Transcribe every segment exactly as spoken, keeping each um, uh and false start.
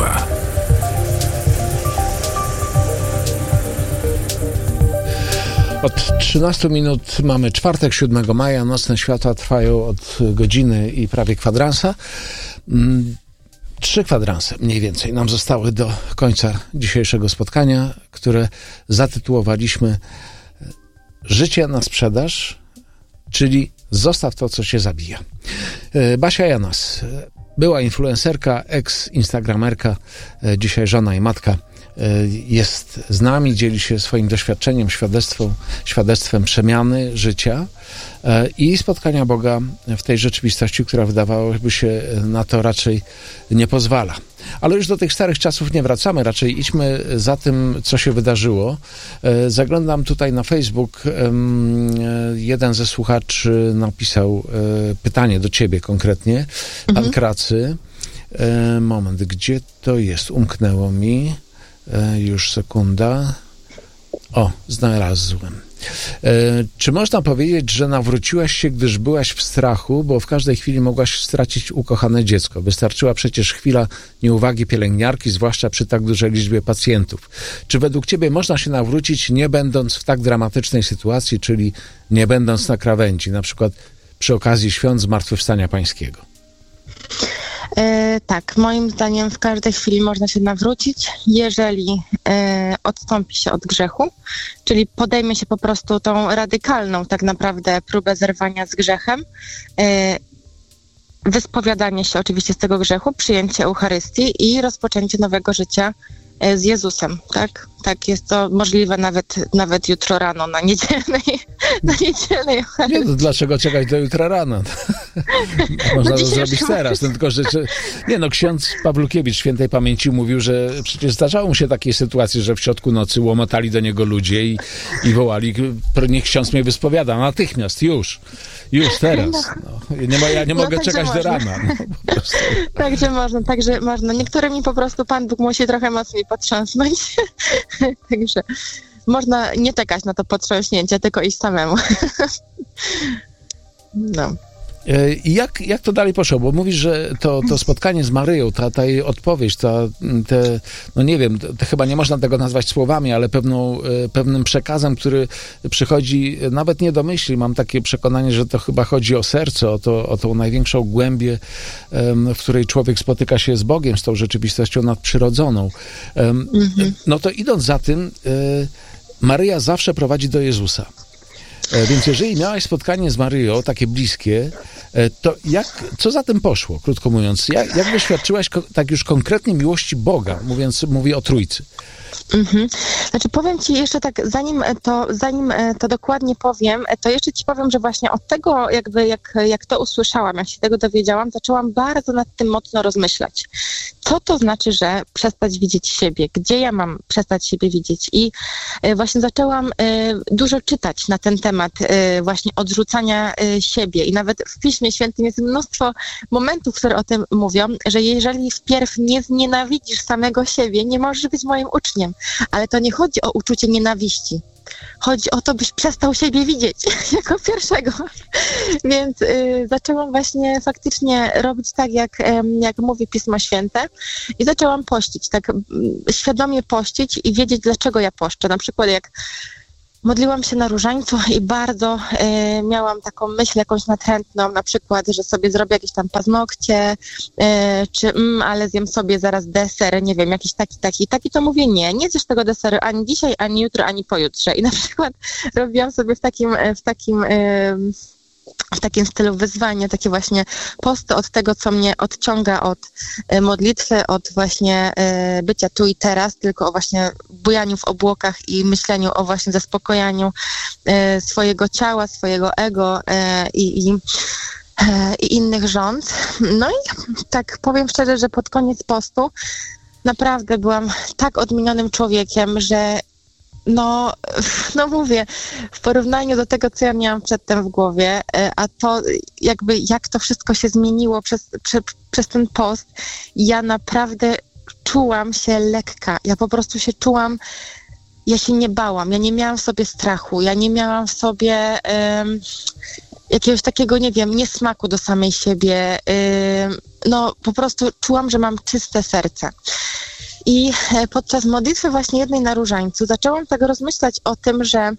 światła. Od trzynastu minut mamy czwartek, siódmego maja. Nocne światła trwają od godziny i prawie kwadransa. Trzy kwadranse mniej więcej nam zostały do końca dzisiejszego spotkania, które zatytułowaliśmy Życie na sprzedaż, czyli zostaw to, co cię zabija. Basia Janas, była influencerka, ex-instagramerka, dzisiaj żona i matka, jest z nami, dzieli się swoim doświadczeniem, świadectwem, świadectwem przemiany życia i spotkania Boga w tej rzeczywistości, która wydawałoby się na to raczej nie pozwala. Ale już do tych starych czasów nie wracamy, raczej idźmy za tym, co się wydarzyło. Zaglądam tutaj na Facebook. Jeden ze słuchaczy napisał pytanie do ciebie konkretnie. Pan mhm. Kracy. Moment, gdzie to jest? Umknęło mi. Już sekunda. O, znalazłem. E, czy można powiedzieć, że nawróciłaś się, gdyż byłaś w strachu, bo w każdej chwili mogłaś stracić ukochane dziecko? Wystarczyła przecież chwila nieuwagi pielęgniarki, zwłaszcza przy tak dużej liczbie pacjentów. Czy według ciebie można się nawrócić, nie będąc w tak dramatycznej sytuacji, czyli nie będąc na krawędzi, na przykład przy okazji świąt Zmartwychwstania Pańskiego? E, tak, moim zdaniem w każdej chwili można się nawrócić, jeżeli e, odstąpi się od grzechu, czyli podejmie się po prostu tą radykalną tak naprawdę próbę zerwania z grzechem, e, wyspowiadanie się oczywiście z tego grzechu, przyjęcie Eucharystii i rozpoczęcie nowego życia z Jezusem, tak? Tak, jest to możliwe nawet, nawet jutro rano na niedzielnej, na niedzielnej Eucharystii. Nie, to dlaczego czekać do jutra rano? Można no to zrobić teraz. No, tylko, że, że, nie no, ksiądz Pawlukiewicz świętej pamięci mówił, że przecież zdarzało mu się takie sytuacje, że w środku nocy łomotali do niego ludzie i, i wołali, niech ksiądz mnie wyspowiada natychmiast, już, już teraz. No. Nie ma, ja nie no, mogę czekać można. do rana. No, po prostu. Także można, także można. Niektórymi po prostu Pan Bóg musi trochę mocniej potrząsnąć. Także można nie czekać na to potrząśnięcie, tylko iść samemu. No. I jak, jak to dalej poszło? Bo mówisz, że to, to spotkanie z Maryją, ta, ta jej odpowiedź, ta, te, no nie wiem, to, to chyba nie można tego nazwać słowami, ale pewną, pewnym przekazem, który przychodzi nawet nie do myśli. Mam takie przekonanie, że to chyba chodzi o serce, o, to, o tą największą głębię, w której człowiek spotyka się z Bogiem, z tą rzeczywistością nadprzyrodzoną. Mhm. No to idąc za tym, Maryja zawsze prowadzi do Jezusa. Więc jeżeli miałaś spotkanie z Maryją, takie bliskie, to jak, co za tym poszło, krótko mówiąc? Jak, jak doświadczyłaś ko- tak już konkretnie miłości Boga, mówiąc, mówię o Trójcy? Mhm. Znaczy powiem ci jeszcze tak, zanim to, zanim to dokładnie powiem, to jeszcze ci powiem, że właśnie od tego jakby jak, jak to usłyszałam, jak się tego dowiedziałam, zaczęłam bardzo nad tym mocno rozmyślać. Co to znaczy, że przestać widzieć siebie? Gdzie ja mam przestać siebie widzieć? I właśnie zaczęłam dużo czytać na ten temat właśnie odrzucania siebie i nawet w Piśmie Świętym jest mnóstwo momentów, które o tym mówią, że jeżeli wpierw nie znienawidzisz samego siebie, nie możesz być moim uczniem. Ale to nie chodzi o uczucie nienawiści. Chodzi o to, byś przestał siebie widzieć jako pierwszego. Więc y, zaczęłam właśnie faktycznie robić tak, jak, jak mówi Pismo Święte i zaczęłam pościć, tak y, świadomie pościć i wiedzieć, dlaczego ja poszczę. Na przykład jak modliłam się na różańcu i bardzo y, miałam taką myśl jakąś natrętną, na przykład, że sobie zrobię jakieś tam paznokcie, y, czy mm, ale zjem sobie zaraz deser, nie wiem, jakiś taki, taki, taki, to mówię nie, nie zjesz tego deseru ani dzisiaj, ani jutro, ani pojutrze. I na przykład robiłam sobie w takim, w takim y, w takim stylu wyzwanie, takie właśnie posty od tego, co mnie odciąga od y, modlitwy, od właśnie y, bycia tu i teraz, tylko o właśnie bujaniu w obłokach i myśleniu o właśnie zaspokojaniu y, swojego ciała, swojego ego y, i, i, y, i innych rząd. No i tak powiem szczerze, że pod koniec postu naprawdę byłam tak odmienionym człowiekiem, że No, no mówię, w porównaniu do tego, co ja miałam przedtem w głowie, a to jakby jak to wszystko się zmieniło przez, prze, przez ten post, ja naprawdę czułam się lekka. Ja po prostu się czułam, ja się nie bałam, ja nie miałam w sobie strachu, ja nie miałam w sobie um, jakiegoś takiego, nie wiem, niesmaku do samej siebie. Um, no po prostu czułam, że mam czyste serce. I podczas modlitwy właśnie jednej na Różańcu zaczęłam tak rozmyślać o tym, że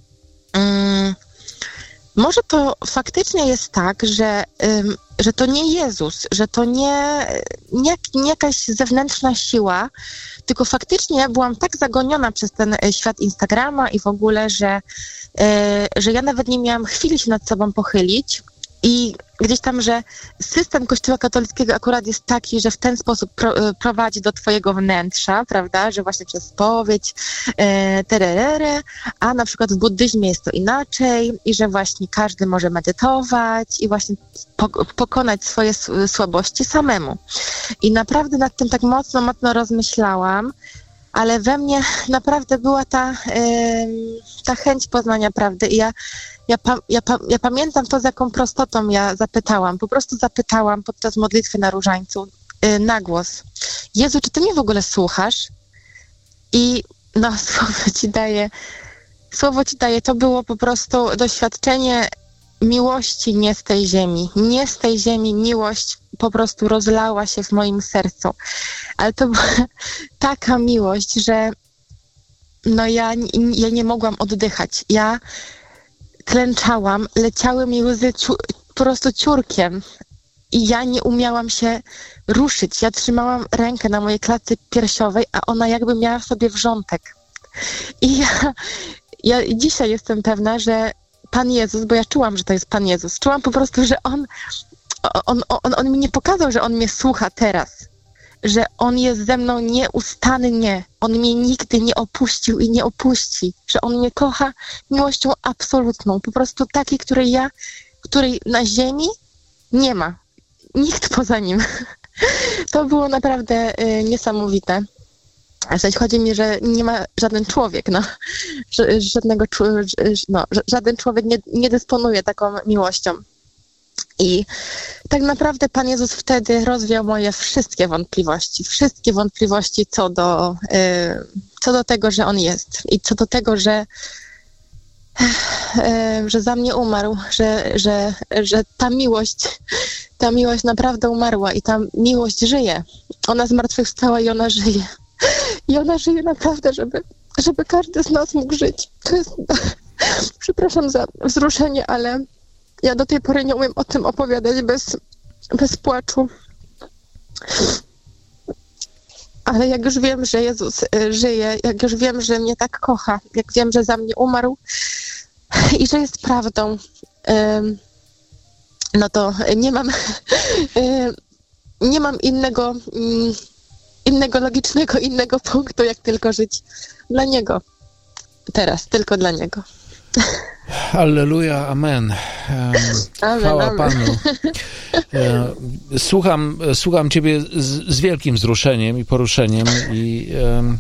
um, może to faktycznie jest tak, że, um, że to nie Jezus, że to nie, nie, nie jakaś zewnętrzna siła, tylko faktycznie byłam tak zagoniona przez ten świat Instagrama i w ogóle, że, e, że ja nawet nie miałam chwili się nad sobą pochylić. I gdzieś tam, że system Kościoła katolickiego akurat jest taki, że w ten sposób pro, prowadzi do twojego wnętrza, prawda, że właśnie przez spowiedź, e, tererere, a na przykład w buddyzmie jest to inaczej i że właśnie każdy może medytować i właśnie po, pokonać swoje słabości samemu. I naprawdę nad tym tak mocno, mocno rozmyślałam, ale we mnie naprawdę była ta, e, ta chęć poznania prawdy i ja Ja, pa, ja, pa, ja pamiętam to, z jaką prostotą ja zapytałam. Po prostu zapytałam podczas modlitwy na Różańcu yy, na głos. Jezu, czy ty mnie w ogóle słuchasz? I no, słowo ci daje, słowo ci daje, to było po prostu doświadczenie miłości nie z tej ziemi. Nie z tej ziemi miłość po prostu rozlała się w moim sercu. Ale to była taka miłość, że no ja, ja nie mogłam oddychać. Ja klęczałam, leciały mi łzy ciu, po prostu ciurkiem i ja nie umiałam się ruszyć. Ja trzymałam rękę na mojej klatce piersiowej, a ona jakby miała w sobie wrzątek. I ja, ja dzisiaj jestem pewna, że Pan Jezus, bo ja czułam, że to jest Pan Jezus, czułam po prostu, że On, on, on, on mi nie pokazał, że On mnie słucha teraz, że On jest ze mną nieustannie. On mnie nigdy nie opuścił i nie opuści. Że On mnie kocha miłością absolutną. Po prostu takiej, której ja, której na ziemi nie ma. Nikt poza Nim. To było naprawdę y, niesamowite. A w zasadzie chodzi mi, że nie ma żaden człowiek, no, żadnego, no, żaden człowiek nie, nie dysponuje taką miłością. I tak naprawdę Pan Jezus wtedy rozwiał moje wszystkie wątpliwości, wszystkie wątpliwości co do, y, co do tego, że On jest i co do tego, że, y, że za mnie umarł, że, że, że ta miłość, ta miłość naprawdę umarła i ta miłość żyje. Ona zmartwychwstała i ona żyje. I ona żyje naprawdę, żeby, żeby każdy z nas mógł żyć. To jest, przepraszam za wzruszenie, ale ja do tej pory nie umiem o tym opowiadać bez, bez płaczu. Ale jak już wiem, że Jezus y, żyje, jak już wiem, że mnie tak kocha, jak wiem, że za mnie umarł i że jest prawdą, y, no to nie mam, y, nie mam innego, y, innego logicznego, innego punktu, jak tylko żyć dla Niego. Teraz, tylko dla Niego. Alleluja, amen. Um, chwała amen. Panu. Słucham, słucham Ciebie z, z wielkim wzruszeniem i poruszeniem i um,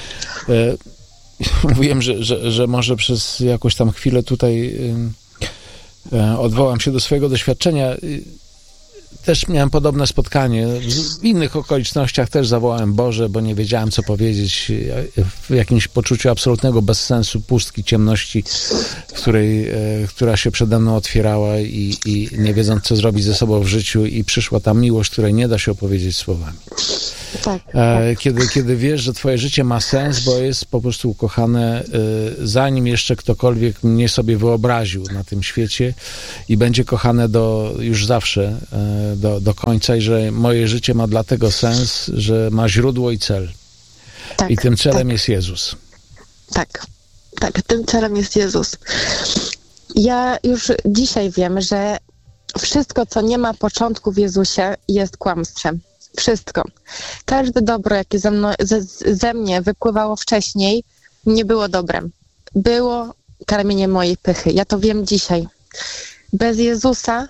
um, mówiłem, że, że, że może przez jakąś tam chwilę tutaj um, odwołam się do swojego doświadczenia. Też miałem podobne spotkanie. W innych okolicznościach też zawołałem Boże, bo nie wiedziałem, co powiedzieć. W jakimś poczuciu absolutnego bezsensu, pustki, ciemności, której, która się przede mną otwierała i, i nie wiedząc, co zrobić ze sobą w życiu i przyszła ta miłość, której nie da się opowiedzieć słowami. Tak, tak. Kiedy, kiedy wiesz, że twoje życie ma sens, bo jest po prostu ukochane, zanim jeszcze ktokolwiek mnie sobie wyobraził na tym świecie i będzie kochane do już zawsze, do, do końca i że moje życie ma dlatego sens, że ma źródło i cel. Tak, i tym celem tak. jest Jezus. Tak, tak, tym celem jest Jezus. Ja już dzisiaj wiem, że wszystko, co nie ma początku w Jezusie, jest kłamstwem. Wszystko. Każde dobro, jakie ze, mno, ze, ze mnie wypływało wcześniej, nie było dobrem. Było karmieniem mojej pychy. Ja to wiem dzisiaj. Bez Jezusa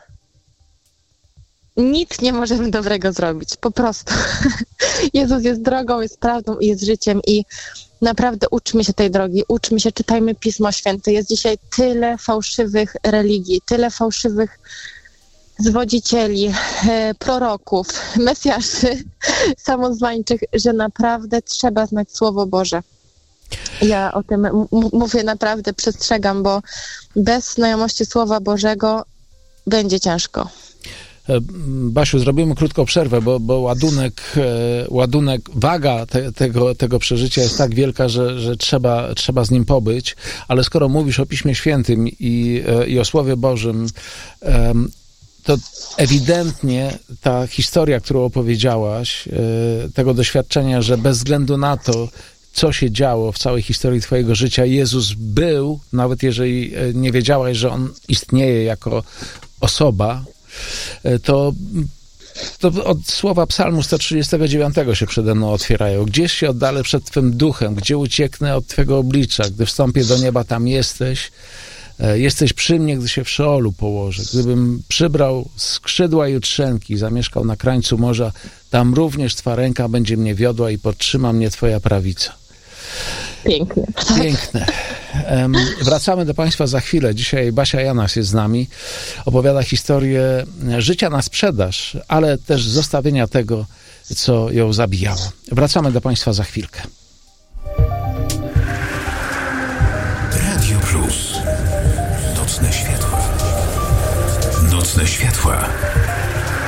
nic nie możemy dobrego zrobić. Po prostu. Jezus jest drogą, jest prawdą i jest życiem i naprawdę uczmy się tej drogi, uczmy się, czytajmy Pismo Święte. Jest dzisiaj tyle fałszywych religii, tyle fałszywych zwodzicieli, e, proroków, mesjaszy samozwańczych, że naprawdę trzeba znać Słowo Boże. Ja o tym m- mówię naprawdę, przestrzegam, bo bez znajomości Słowa Bożego będzie ciężko. Basiu, zrobimy krótką przerwę, bo, bo ładunek, ładunek, waga te, tego, tego przeżycia jest tak wielka, że, że trzeba, trzeba z nim pobyć, ale skoro mówisz o Piśmie Świętym i, i o Słowie Bożym, to ewidentnie ta historia, którą opowiedziałaś, tego doświadczenia, że bez względu na to, co się działo w całej historii twojego życia, Jezus był, nawet jeżeli nie wiedziałaś, że On istnieje jako osoba, to, to od słowa Psalmu sto trzydziestego dziewiątego się przede mną otwierają. Gdzieś się oddalę przed Twym duchem, gdzie ucieknę od Twego oblicza, gdy wstąpię do nieba, tam jesteś. Jesteś przy mnie, gdy się w Szeolu położę. Gdybym przybrał skrzydła jutrzenki, zamieszkał na krańcu morza, tam również Twa ręka będzie mnie wiodła i podtrzyma mnie Twoja prawica. Piękne. Piękne. Um, wracamy do Państwa za chwilę. Dzisiaj Basia Janas jest z nami. Opowiada historię życia na sprzedaż, ale też zostawienia tego, co ją zabijało. Wracamy do Państwa za chwilkę. Radio Plus. Nocne światła. Nocne światła.